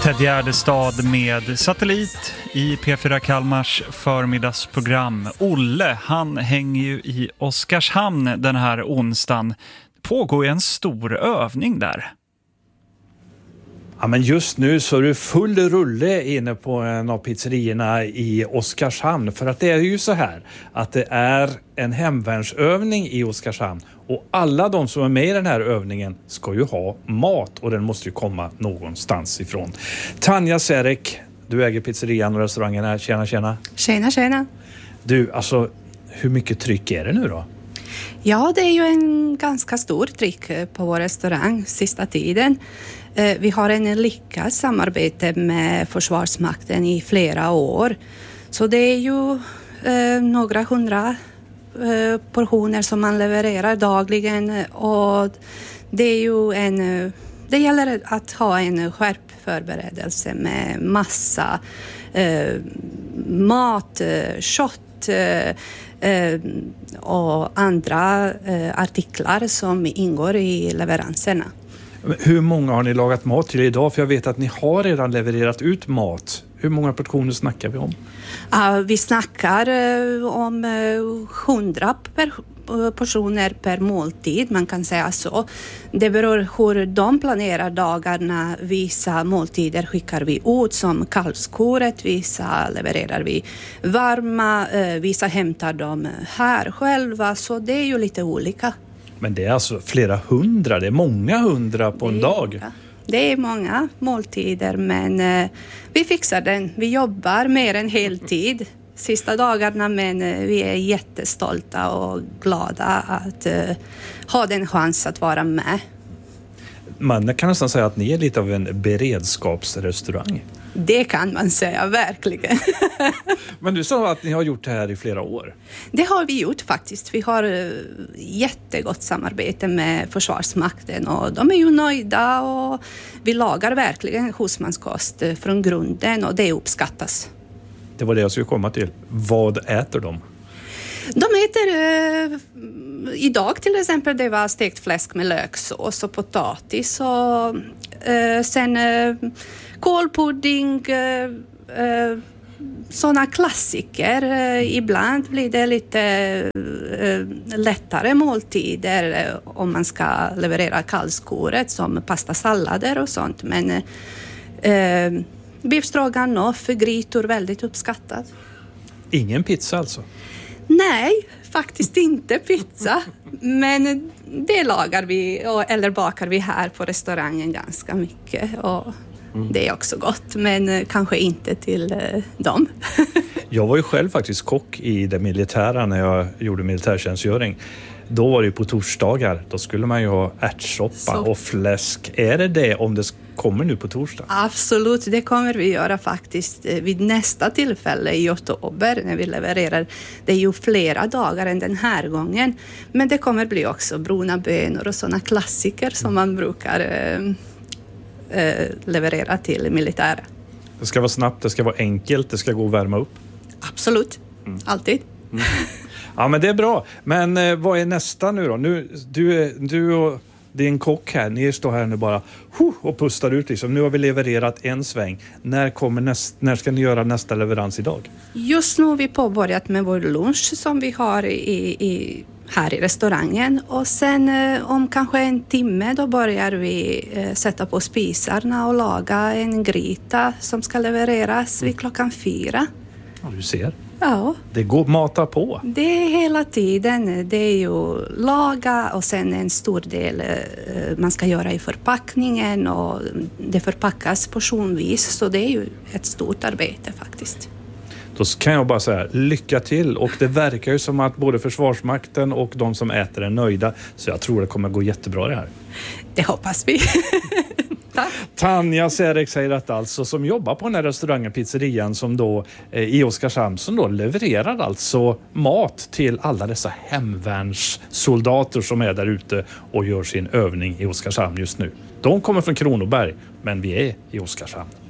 Ted Gärdestad med Satellit i P4 Kalmars förmiddagsprogram. Olle, han hänger ju i Oskarshamn den här onsdagen. Det pågår en stor övning där. Ja, men just nu så är det full rulle inne på en av pizzerierna i Oskarshamn. För att det är ju så här att det är en hemvärnsövning i Oskarshamn. Och alla de som är med i den här övningen ska ju ha mat och den måste ju komma någonstans ifrån. Tanja Serek, du äger pizzerian och restaurangen här. Tjena, tjena. Tjena, tjena. Du, alltså hur mycket tryck är det nu då? Ja, det är ju en ganska stor tryck på vår restaurang sista tiden. Vi har en lyckad samarbete med Försvarsmakten i flera år. Så det är ju några hundra portioner som man levererar dagligen. Och det är ju det gäller att ha en skärp förberedelse med massa mat, kött och andra artiklar som ingår i leveranserna. Hur många har ni lagat mat till idag? För jag vet att ni har redan levererat ut mat. Hur många portioner snackar vi om? Vi snackar om 100 portioner per måltid, man kan säga så. Det beror hur de planerar dagarna. Vissa måltider skickar vi ut som kalvskoret, vissa levererar vi varma, vissa hämtar dem här själva, så det är ju lite olika. Men det är alltså flera hundra, det är många hundra på en dag. Många. Det är många måltider, men vi fixar den. Vi jobbar mer än heltid sista dagarna, men vi är jättestolta och glada att ha den chans att vara med. Man kan nästan säga att ni är lite av en beredskapsrestaurang. Det kan man säga, verkligen. Men du sa att ni har gjort det här i flera år. Det har vi gjort faktiskt. Vi har jättegott samarbete med Försvarsmakten och de är ju nöjda och vi lagar verkligen husmanskost från grunden och det uppskattas. Det var det jag skulle komma till. Vad äter de? De äter idag till exempel, det var stekt fläsk med löksås och potatis och sen kålpudding, sådana klassiker. Ibland blir det lite lättare måltider om man ska leverera kallskoret som pastasallader och sånt. Men biff stroganoff, grytor, väldigt uppskattat. Ingen pizza alltså? Nej, faktiskt inte pizza. Men det lagar vi eller bakar vi här på restaurangen ganska mycket. Och det är också gott, men kanske inte till dem. Jag var ju själv faktiskt kock i det militära när jag gjorde militärtjänstgöring. Då var det ju på torsdagar. Då skulle man ju ha ärtsoppa och fläsk. Är det om det kommer nu på torsdag? Absolut, det kommer vi göra faktiskt vid nästa tillfälle i oktober när vi levererar. Det är ju flera dagar än den här gången. Men det kommer bli också bruna bönor och sådana klassiker som man brukar leverera till militära. Det ska vara snabbt, det ska vara enkelt, det ska gå att värma upp. Absolut, alltid. Ja, men det är bra. Men vad är nästa nu då? Du och din kock här, ni står här nu bara och pustar ut liksom. Nu har vi levererat en sväng. När ska ni göra nästa leverans idag? Just nu har vi påbörjat med vår lunch som vi har här i restaurangen. Och sen om kanske en timme då börjar vi sätta på spisarna och laga en gryta som ska levereras vid 4:00. Ja, du ser. Ja. Det går mata på. Det är hela tiden. Det är ju laga och sen en stor del man ska göra i förpackningen och det förpackas portionvis, så det är ju ett stort arbete faktiskt. Då kan jag bara säga lycka till, och det verkar ju som att både Försvarsmakten och de som äter är nöjda, så jag tror det kommer gå jättebra det här. Det hoppas vi. Tack. Tanja Serek säger att alltså, som jobbar på den här restaurangen, pizzerian som då i Oskarshamn, som då levererar alltså mat till alla dessa hemvärnssoldater som är där ute och gör sin övning i Oskarshamn just nu. De kommer från Kronoberg, men vi är i Oskarshamn.